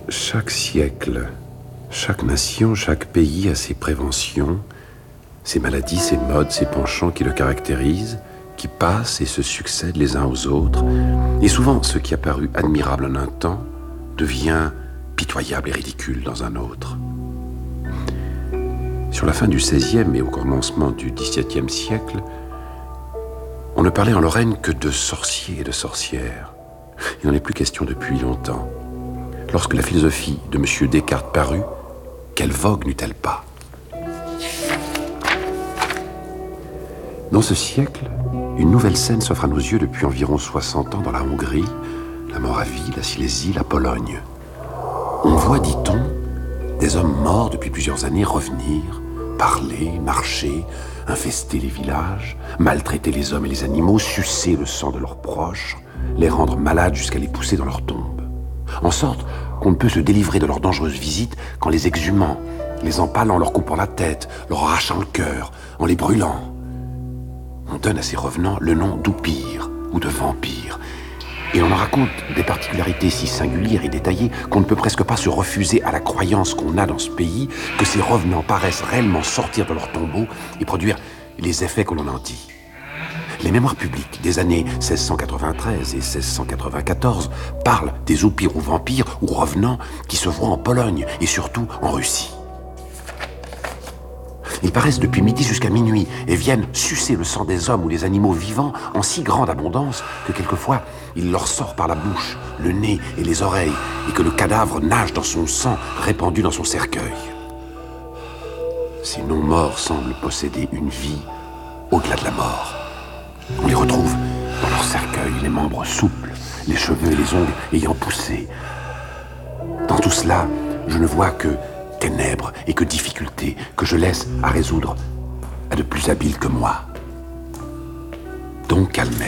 Chaque siècle, chaque nation, chaque pays a ses préventions, ses maladies, ses modes, ses penchants qui le caractérisent, qui passent et se succèdent les uns aux autres. Et souvent, ce qui a paru admirable en un temps devient pitoyable et ridicule dans un autre. Sur la fin du XVIe et au commencement du XVIIe siècle, on ne parlait en Lorraine que de sorciers et de sorcières. Il n'en est plus question depuis longtemps. Lorsque la philosophie de M. Descartes parut, quelle vogue n'eut-elle pas? Dans ce siècle, une nouvelle scène s'offre à nos yeux depuis environ 60 ans dans la Hongrie, la Moravie, la Silésie, la Pologne. On voit, dit-on, des hommes morts depuis plusieurs années revenir, parler, marcher, infester les villages, maltraiter les hommes et les animaux, sucer le sang de leurs proches, les rendre malades jusqu'à les pousser dans leur tombe. En sorte qu'on ne peut se délivrer de leurs dangereuses visites qu'en les exhumant, les empalant, leur coupant la tête, leur arrachant le cœur, en les brûlant. On donne à ces revenants le nom d'oupires ou de vampires. Et on en raconte des particularités si singulières et détaillées qu'on ne peut presque pas se refuser à la croyance qu'on a dans ce pays que ces revenants paraissent réellement sortir de leur tombeau et produire les effets que l'on en dit. Les mémoires publiques des années 1693 et 1694 parlent des oupires ou vampires ou revenants qui se voient en Pologne et surtout en Russie. Ils paraissent depuis midi jusqu'à minuit et viennent sucer le sang des hommes ou des animaux vivants en si grande abondance que quelquefois il leur sort par la bouche, le nez et les oreilles et que le cadavre nage dans son sang répandu dans son cercueil. Ces non-morts semblent posséder une vie au-delà de la mort. On les retrouve dans leur cercueil, les membres souples, les cheveux et les ongles ayant poussé. Dans tout cela, je ne vois que ténèbres et que difficultés que je laisse à résoudre à de plus habiles que moi. Donc Calmet,